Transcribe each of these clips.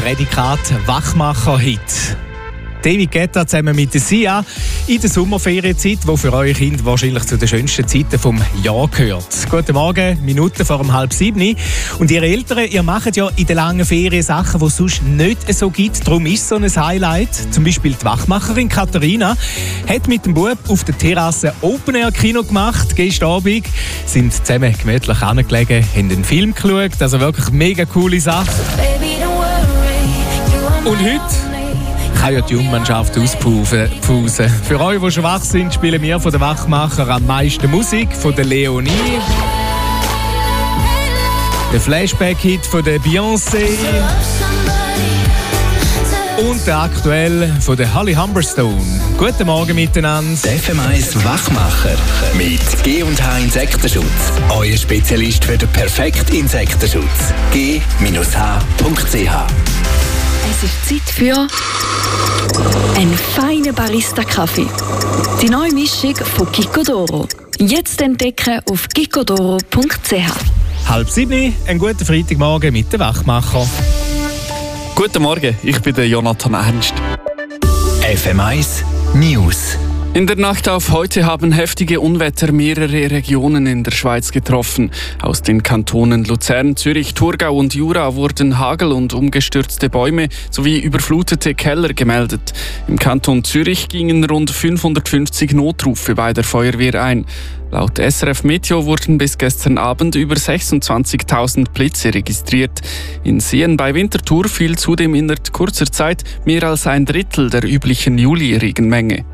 Prädikat Wachmacher-Hit. David Guetta zusammen mit der Sia in der Sommerferienzeit, die für eure Kinder wahrscheinlich zu den schönsten Zeiten vom Jahr gehört. Guten Morgen, Minuten vor 6:30. Und ihr Eltern, ihr macht ja in den langen Ferien Sachen, die es sonst nicht so gibt. Darum ist so ein Highlight. Zum Beispiel die Wachmacherin Katharina hat mit dem Bub auf der Terrasse Open-Air-Kino gemacht. Gestern Abend sind zusammen gemütlich angelegen, haben einen Film geschaut. Also wirklich mega coole Sache. Und heute kann ja die Jungmannschaft auspausen. Für euch, die schon wach sind, spielen wir von den Wachmacher am meisten Musik, von der Leonie. Der Flashback-Hit von der Beyoncé. Und der aktuell von der Holly Humberstone. Guten Morgen miteinander. FM1 Wachmacher mit G&H Insektenschutz. Euer Spezialist für den perfekten Insektenschutz. G-H.ch. Es ist Zeit für einen feinen Barista-Kaffee. Die neue Mischung von Gicodoro. Jetzt entdecken auf gicodoro.ch. 6:30, ein guter Freitagmorgen mit den Wachmacher. Guten Morgen, ich bin der Jonathan Ernst. FM1 News. In der Nacht auf heute haben heftige Unwetter mehrere Regionen in der Schweiz getroffen. Aus den Kantonen Luzern, Zürich, Thurgau und Jura wurden Hagel und umgestürzte Bäume sowie überflutete Keller gemeldet. Im Kanton Zürich gingen rund 550 Notrufe bei der Feuerwehr ein. Laut SRF Meteo wurden bis gestern Abend über 26.000 Blitze registriert. In Seen bei Winterthur fiel zudem in kurzer Zeit mehr als ein Drittel der üblichen Juli-Regenmenge.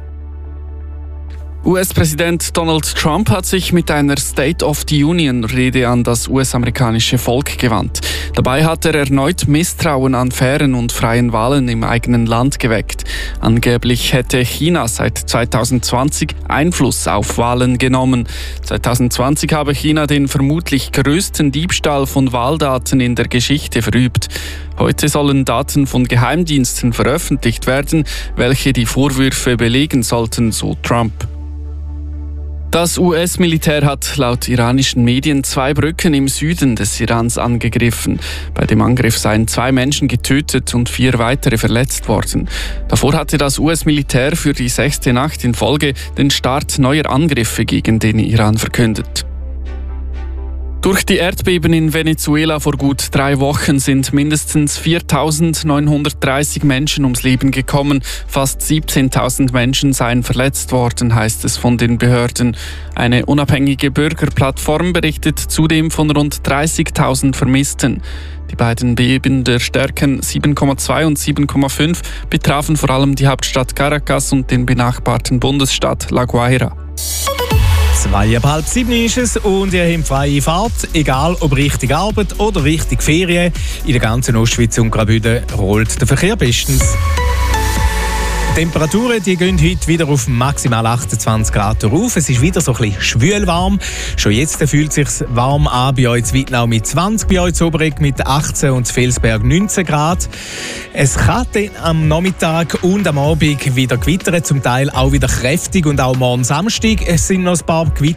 US-Präsident Donald Trump hat sich mit einer State of the Union-Rede an das US-amerikanische Volk gewandt. Dabei hat er erneut Misstrauen an fairen und freien Wahlen im eigenen Land geweckt. Angeblich hätte China seit 2020 Einfluss auf Wahlen genommen. 2020 habe China den vermutlich größten Diebstahl von Wahldaten in der Geschichte verübt. Heute sollen Daten von Geheimdiensten veröffentlicht werden, welche die Vorwürfe belegen sollten, so Trump. Das US-Militär hat laut iranischen Medien 2 Brücken im Süden des Irans angegriffen. Bei dem Angriff seien 2 Menschen getötet und 4 weitere verletzt worden. Davor hatte das US-Militär für die 6. Nacht in Folge den Start neuer Angriffe gegen den Iran verkündet. Durch die Erdbeben in Venezuela vor gut 3 Wochen sind mindestens 4.930 Menschen ums Leben gekommen. Fast 17.000 Menschen seien verletzt worden, heißt es von den Behörden. Eine unabhängige Bürgerplattform berichtet zudem von rund 30.000 Vermissten. Die beiden Beben der Stärken 7,2 und 7,5 betrafen vor allem die Hauptstadt Caracas und den benachbarten Bundesstaat La Guaira. 6:30 ist es und ihr habt freie Fahrt, egal ob Richtung Arbeit oder Richtung Ferien. In der ganzen Ostschweiz und Graubünden rollt der Verkehr bestens. Die Temperaturen die gehen heute wieder auf maximal 28 Grad rauf. Es ist wieder so ein bisschen schwül warm. Schon jetzt fühlt es sich warm an bei euch in Wittnau mit 20, bei euch in Oberegg mit 18 und in Felsberg 19 Grad. Es kann dann am Nachmittag und am Abend wieder gewittern, zum Teil auch wieder kräftig und auch morgen Samstag. Es sind noch ein paar Gewitter